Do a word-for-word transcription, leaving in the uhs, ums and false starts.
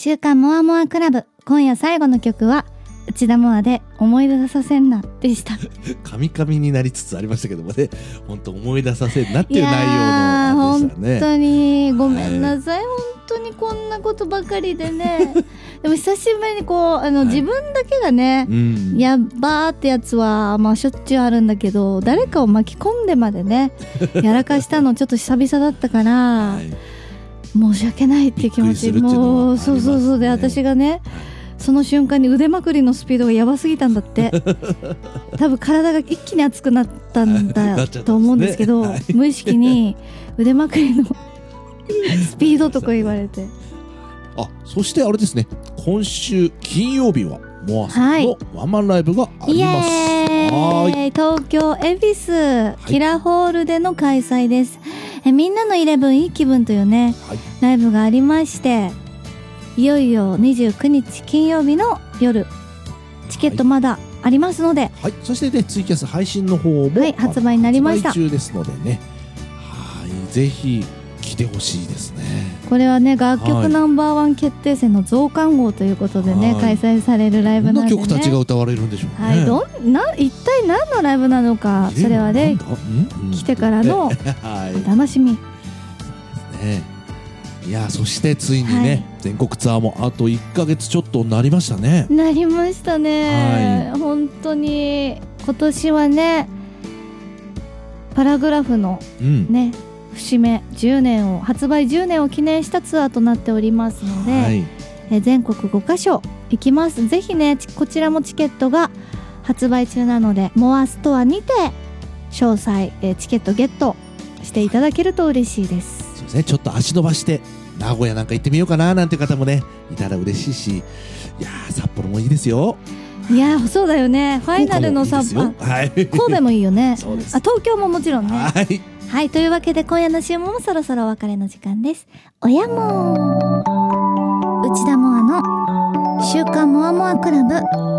週刊モアモアクラブ、今夜最後の曲は内田モアで思い出させんなでした。 カミカミになりつつありましたけどもね、本当思い出させんなっていう内容のでしたね。 本当にごめんなさい、はい、本当にこんなことばかりでねでも久しぶりにこうあの、はい、自分だけがね、うん、やっばーってやつはまあしょっちゅうあるんだけど、誰かを巻き込んでまでねやらかしたのちょっと久々だったから、はい、申し訳ないっていう気持ち、もうそうそうそうで、私がねその瞬間に腕まくりのスピードがやばすぎたんだって多分体が一気に熱くなったんだと思うんですけど、ね、はい、無意識に腕まくりのスピードとか言われてあ、そしてあれですね、今週金曜日はモアさんのワンマンライブがあります、はい、イエーイ、 東京恵比寿、はい、キラホールでの開催です。えみんなのイレブンいい気分というね、はい、ライブがありまして、いよいよにじゅうくにち金曜日の夜、チケットまだありますので、 はい、そしてねツイキャス配信の方も、 はい、発売になりました。 発売中ですのでね、はい、ぜひ来てほしいですね。 これはね楽曲ナンバーワン決定戦の増刊号ということでね、はい、開催されるライブなんでね、 どんな曲たちが歌われるんでしょうね。 はい、どんな一体何のライブなのか、それはね来てからのお楽しみ、はい、 そうですね。いやそしてついにね、はい、全国ツアーもあといっかげつちょっとなりましたね。 なりましたね、はい、本当に今年はねパラグラフのね、うん、節目じゅうねんを発売じゅうねんを記念したツアーとなっておりますので、はい、え全国ごかしょ行きます。ぜひねこちらもチケットが発売中なのでモアストアにて詳細えチケットゲットしていただけると嬉しいです。 そうですね、ちょっと足伸ばして名古屋なんか行ってみようかななんて方もねいたら嬉しいし、いやー札幌もいいですよ。 いやーそうだよね、ファイナルの札幌、はい、神戸もいいよねそうです、あ東京ももちろんね、はい、はい、というわけで今夜の週もそろそろお別れの時間です。おやもー内田モアの週刊モアモアクラブ。